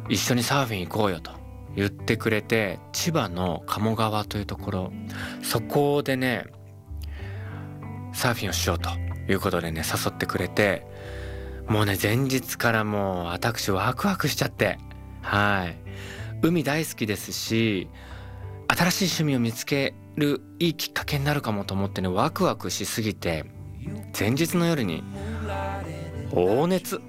一緒にサーフィン行こうよと言ってくれて、千葉の鴨川というところ、そこでねサーフィンをしようということでね誘ってくれて、もうね前日からもう私ワクワクしちゃって、海大好きですし、新しい趣味を見つけるいいきっかけになるかもと思ってね、ワクワクしすぎて前日の夜に大熱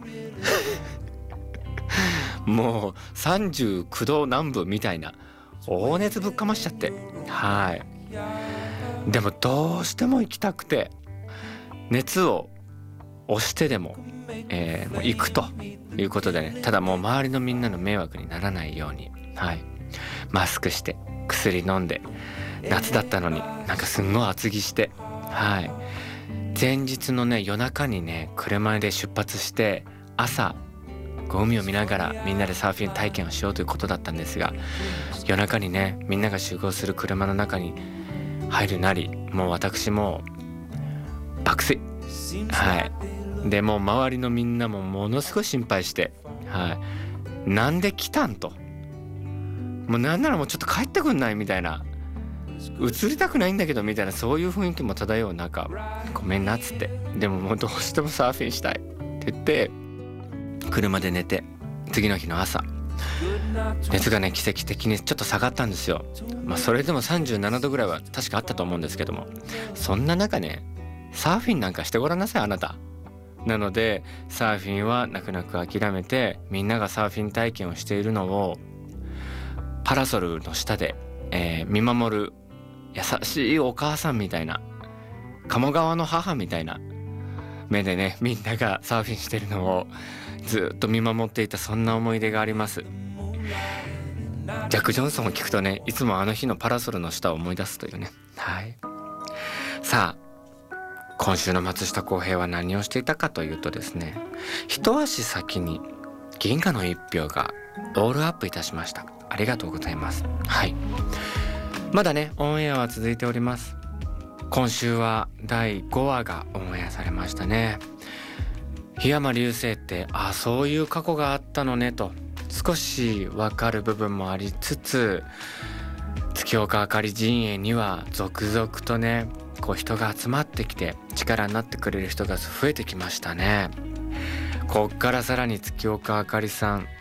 もう39度南部みたいな大熱ぶっかましちゃって、でもどうしても行きたくて、熱を押してでも、もう行くということでね、ただもう周りのみんなの迷惑にならないように、マスクして薬飲んで、夏だったのになんかすんごい厚着して、前日のね夜中にね車で出発して、朝海を見ながらみんなでサーフィン体験をしようということだったんですが、夜中にねみんなが集合する車の中に入るなり、もう私も爆睡、でもう周りのみんなもものすごい心配して、なんで来たんと、もうなんならもうちょっと帰ってくんないみたいな、映りたくないんだけどみたいな、そういう雰囲気も漂う中、ごめんなっつって、でももうどうしてもサーフィンしたいって言って車で寝て、次の日の朝熱がね奇跡的にちょっと下がったんですよ。それでも37度ぐらいは確かあったと思うんですけども、そんな中ねサーフィンなんかしてごらんなさいあなた。なのでサーフィンは泣く泣く諦めて、みんながサーフィン体験をしているのをパラソルの下で、見守る優しいお母さんみたいな、鴨川の母みたいな目でねみんながサーフィンしてるのをずっと見守っていた、そんな思い出があります。ジャック・ジョンソンを聞くとね、いつもあの日のパラソルの下を思い出すというね。さあ今週の松下洸平は何をしていたかというとですね、一足先に銀河の一票がロールアップいたしました。ありがとうございます。まだねオンエアは続いております。今週は第5話がオンエアされましたね。檜山流星って、そういう過去があったのねと少しわかる部分もありつつ、月岡あかり陣営には続々とねこう人が集まってきて、力になってくれる人が増えてきましたね。こっからさらに月岡あかりさん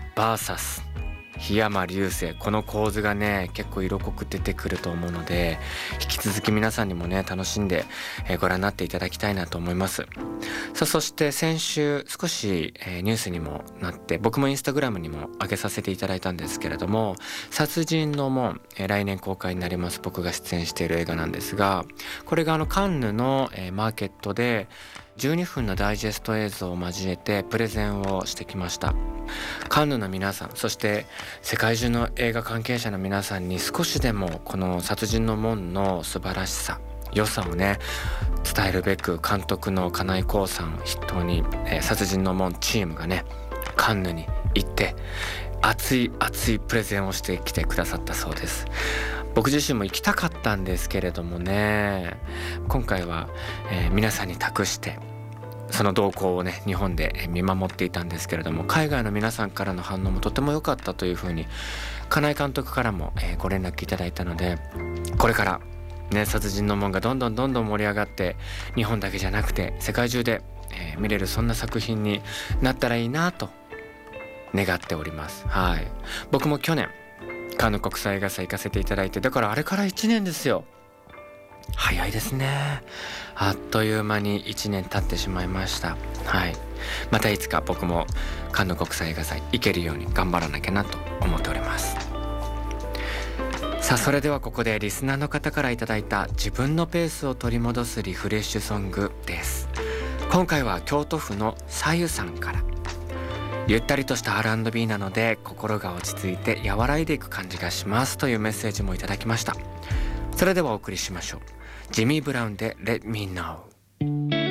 VS 檜山流星、この構図がね結構色濃く出てくると思うので、引き続き皆さんにもね楽しんで、ご覧になっていただきたいなと思います。そして先週少し、ニュースにもなって、僕もインスタグラムにも上げさせていただいたんですけれども、殺人の門、来年公開になります。僕が出演している映画なんですが、これがカンヌの、マーケットで12分のダイジェスト映像を交えてプレゼンをしてきました。カンヌの皆さん、そして世界中の映画関係者の皆さんに少しでもこの殺人の門の素晴らしさ、良さをね伝えるべく、監督の金井浩さん筆頭に、殺人の門チームがねカンヌに行って熱いプレゼンをしてきてくださったそうです。僕自身も行きたかったんですけれどもね、今回は、皆さんに託してその動向をね日本で見守っていたんですけれども、海外の皆さんからの反応もとても良かったというふうに金井監督からも、ご連絡いただいたので、これからね殺人の門がどんどん盛り上がって、日本だけじゃなくて世界中で、見れるそんな作品になったらいいなと願っております。僕も去年カンヌ国際映画祭行かせていただいて、だからあれから1年ですよ。早いですね。あっという間に1年経ってしまいました。またいつか僕もカンヌ国際映画祭行けるように頑張らなきゃなと思っております。さあそれではここでリスナーの方からいただいた自分のペースを取り戻すリフレッシュソングです。今回は京都府のさゆさんから。ゆったりとした R&B なので心が落ち着いて和らいでいく感じがしますというメッセージもいただきました。それではお送りしましょう。ジミー・ブラウンで Let Me Know。